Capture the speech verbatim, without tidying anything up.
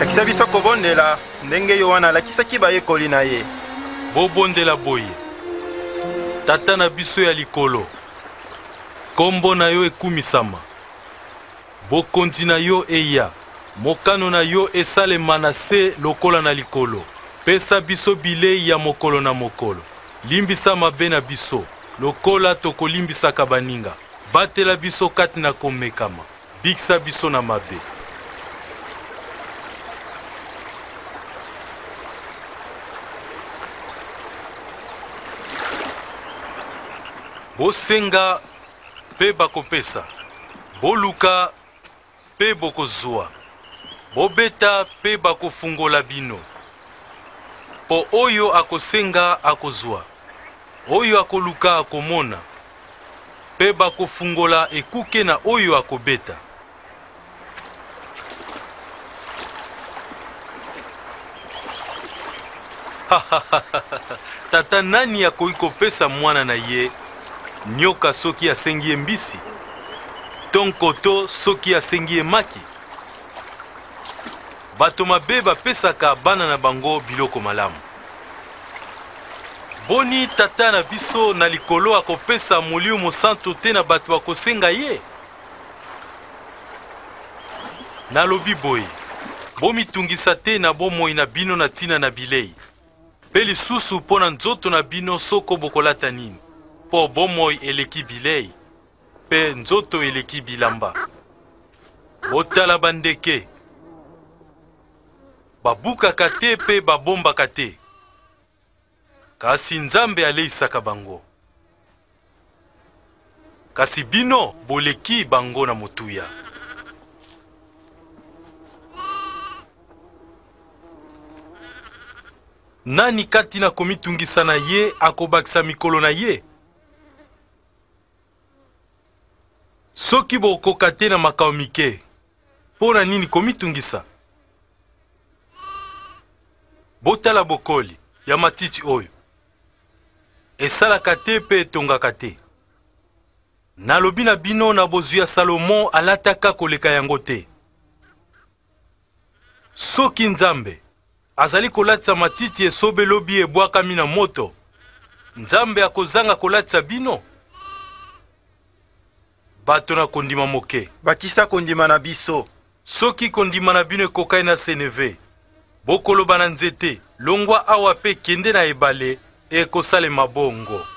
lakisa biso kobondela ndenge yo wana alakisaki bayekoli na ye. Bobondela boye tata na biso ya likolo, kombo na yo ekumisama, bokonzi na yo eya, mokano na yo esalema na se lokola na likolo. Pesa biso bilei ya mokolo na mokolo, limbisa mabe na biso lokola tokolimbisaka baninga, batela biso kati na komekama, bikisa biso na mabe. Bosenga pe bakopesa, boluka pe bokozwa, bobeta pe bakofungola bino. Po oyo akosenga akozwa, oyo akoluka akomona, pe bakofungola ekuke na oyo akobeta. Tata nani akoki kopesa mwana na ye nyoka soki asengi ye mbisi, tonkoto soki asengi ye maki? Bato mabe bapesaka bana na bango biloko malamu. Boni tata na biso na likolo akopesa Molimo Mosantu te na bato akosenga ye? Nalobi boye, bomitungisa te na bomoi na bino na tina na bilei, pe lisusu mpo na nzoto na bino soko bokolata nini, po bomoi eleki bilei, pe nzoto eleki bilamba. Botala bandeke, babukaka te pe babombaka te, kasi Nzambe aleisaka bango. Kasi bino boleki bango na motuya. Nani kati na komitungisa na ye akobakisa mikolo na ye? Soki bokoka te na makao mike, pona nini komitungisa? Botala bokoli ya matiti oyo, esalaka te pe etongaka te. Nalobi na bino na bozwi ya Salomo alataka koleka yango te. Soki Nzambe azali kolatisa matiti esobe lobi ebwakami na moto, Nzambe akozanga kolatisa bino? Bato na kondima moke, bakisa kondima na biso. Soki kondima na bino ekokai na seneve, bokoloba na nzete, longwa awa pe kende na ebale, ekosalema bongo.